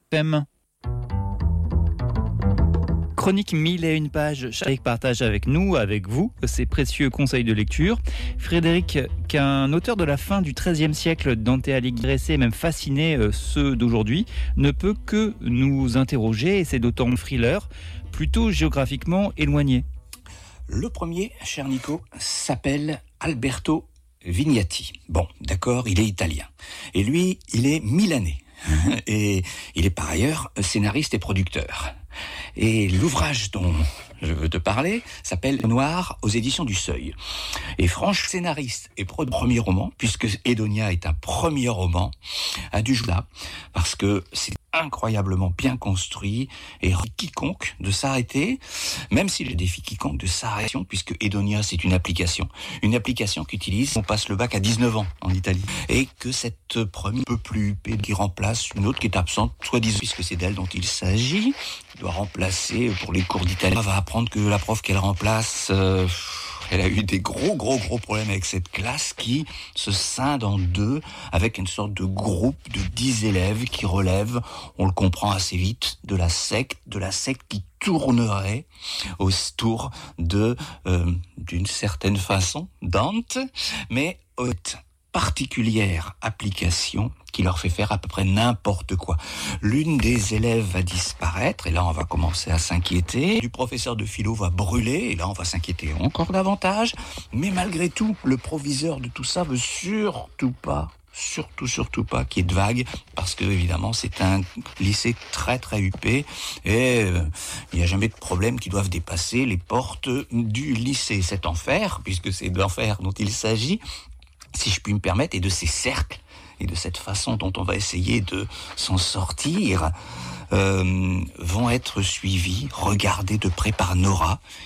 FM. Chronique 1001 pages, Frédéric partage avec nous, avec vous, ses précieux conseils de lecture. Frédéric, qu'un auteur de la fin du XIIIe siècle, Dante Alighieri, et même fasciné ceux d'aujourd'hui, ne peut que nous interroger, et c'est d'autant thriller, plutôt géographiquement éloigné. Le premier, cher Nico, s'appelle Alberto Vignati. Bon, d'accord, il est italien. Et lui, il est milanais. Et il est par ailleurs scénariste et producteur. Et l'ouvrage dont je veux te parler s'appelle Noir aux éditions du Seuil. Et franche scénariste et premier roman, puisque Edonia est un premier roman, a dû jouer là, parce que c'est incroyablement bien construit et quiconque de s'arrêter, même s'il défie quiconque de s'arrêter, puisque Edonia c'est une application qu'utilise, on passe le bac à 19 ans en Italie, et que cette première peu plus huppée qui remplace une autre qui est absente, soi-disant, puisque c'est d'elle dont il s'agit, doit remplacer pour les cours d'italien, va apprendre que la prof qu'elle remplace, elle a eu des gros problèmes avec cette classe qui se scinde en deux avec une sorte de groupe de 10 élèves qui relèvent, on le comprend assez vite, de la secte qui tournerait autour d'une certaine façon, Dante, mais haute particulière application qui leur fait faire à peu près n'importe quoi. L'une des élèves va disparaître, et là on va commencer à s'inquiéter. Du professeur de philo va brûler, et là on va s'inquiéter encore davantage. Mais malgré tout, le proviseur de tout ça veut surtout pas qu'il y ait de vagues, parce que évidemment c'est un lycée très huppé, et il n'y a jamais de problème qui doivent dépasser les portes du lycée. Cet enfer, puisque c'est d'enfer dont il s'agit, si je puis me permettre, et de ces cercles, et de cette façon dont on va essayer de s'en sortir, vont être suivis, regardés de près par Nora,